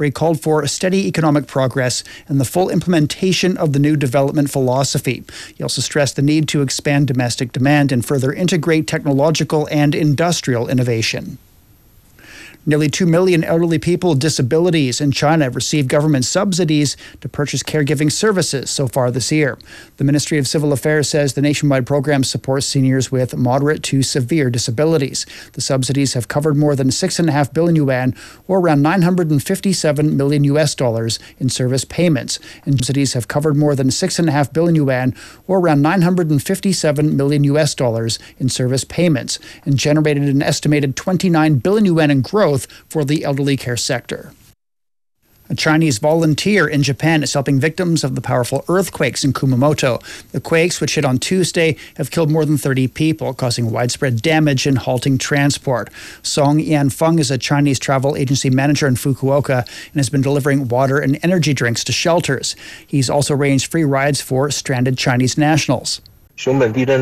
where he called for steady economic progress and the full implementation of the new development philosophy. He also stressed the need to expand domestic demand and further integrate technological and industrial innovation. Nearly 2 million elderly people with disabilities in China have received government subsidies to purchase caregiving services so far this year. The Ministry of Civil Affairs says the nationwide program supports seniors with moderate to severe disabilities. The subsidies have covered more than 6.5 billion yuan, or around $957 million in service payments. And subsidies have covered more than 6.5 billion yuan, or around $957 million in service payments, and generated an estimated 29 billion yuan in growth for the elderly care sector. A Chinese volunteer in Japan is helping victims of the powerful earthquakes in Kumamoto. The quakes, which hit on Tuesday, have killed more than 30 people, causing widespread damage and halting transport. Song Yanfeng is a Chinese travel agency manager in Fukuoka and has been delivering water and energy drinks to shelters. He's also arranged free rides for stranded Chinese nationals. Of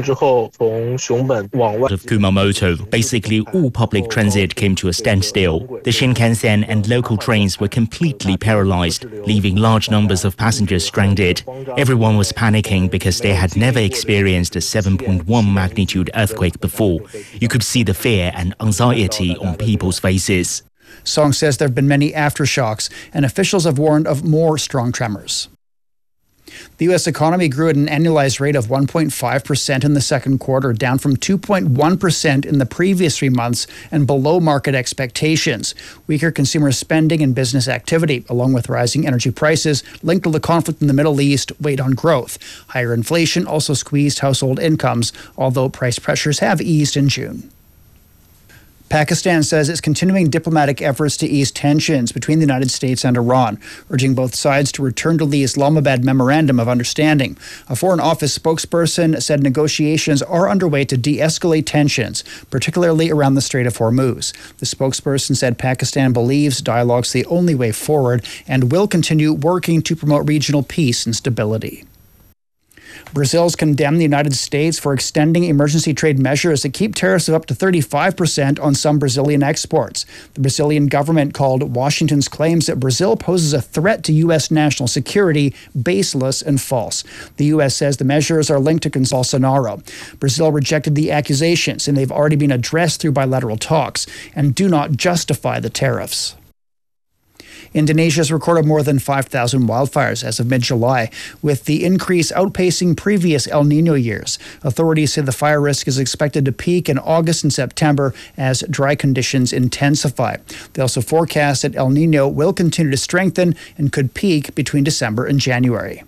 Kumamoto, basically all public transit came to a standstill. The Shinkansen and local trains were completely paralyzed, leaving large numbers of passengers stranded. Everyone was panicking because they had never experienced a 7.1 magnitude earthquake before. You could see the fear and anxiety on people's faces. Song says there have been many aftershocks, and officials have warned of more strong tremors. The U.S. economy grew at an annualized rate of 1.5% in the second quarter, down from 2.1% in the previous 3 months and below market expectations. Weaker consumer spending and business activity, along with rising energy prices linked to the conflict in the Middle East, weighed on growth. Higher inflation also squeezed household incomes, although price pressures have eased in June. Pakistan says it's continuing diplomatic efforts to ease tensions between the United States and Iran, urging both sides to return to the Islamabad Memorandum of Understanding. A Foreign Office spokesperson said negotiations are underway to de-escalate tensions, particularly around the Strait of Hormuz. The spokesperson said Pakistan believes dialogue's the only way forward and will continue working to promote regional peace and stability. Brazil's condemned the United States for extending emergency trade measures that keep tariffs of up to 35% on some Brazilian exports. The Brazilian government called Washington's claims that Brazil poses a threat to U.S. national security baseless and false. The U.S. says the measures are linked to Bolsonaro. Brazil rejected the accusations, and they've already been addressed through bilateral talks and do not justify the tariffs. Indonesia has recorded more than 5,000 wildfires as of mid-July, with the increase outpacing previous El Nino years. Authorities say the fire risk is expected to peak in August and September as dry conditions intensify. They also forecast that El Nino will continue to strengthen and could peak between December and January.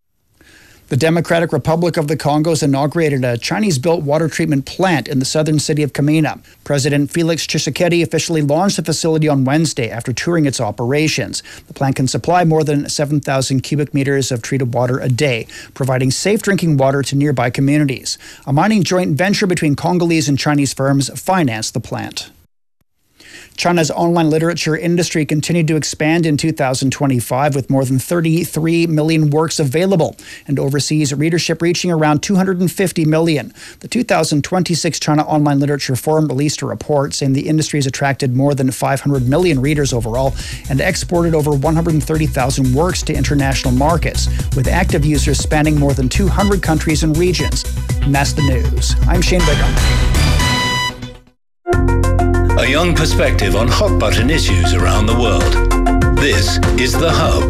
The Democratic Republic of the Congo has inaugurated a Chinese-built water treatment plant in the southern city of Kamina. President Felix Tshisekedi officially launched the facility on Wednesday after touring its operations. The plant can supply more than 7,000 cubic meters of treated water a day, providing safe drinking water to nearby communities. A mining joint venture between Congolese and Chinese firms financed the plant. China's online literature industry continued to expand in 2025 with more than 33 million works available and overseas readership reaching around 250 million. The 2026 China Online Literature Forum released a report saying the industry has attracted more than 500 million readers overall and exported over 130,000 works to international markets, with active users spanning more than 200 countries and regions. And that's the news. I'm Shane Bigham. A young perspective on hot-button issues around the world. This is The Hub.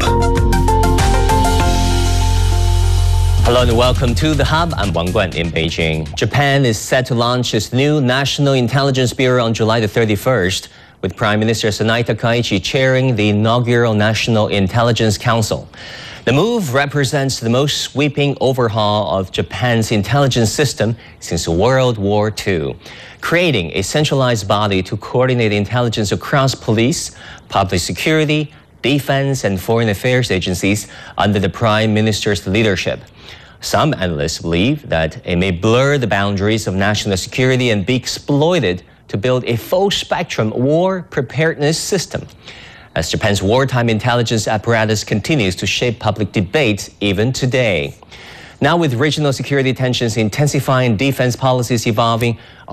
Hello and welcome to The Hub. I'm Wang Guan in Beijing. Japan is set to launch its new National Intelligence Bureau on July the 31st, with Prime Minister Sanai Takaichi chairing the inaugural National Intelligence Council. The move represents the most sweeping overhaul of Japan's intelligence system since World War II, creating a centralized body to coordinate intelligence across police, public security, defense, and foreign affairs agencies under the Prime Minister's leadership. Some analysts believe that it may blur the boundaries of national security and be exploited to build a full-spectrum war preparedness system, as Japan's wartime intelligence apparatus continues to shape public debate even today. Now, with regional security tensions intensifying, defense policies evolving,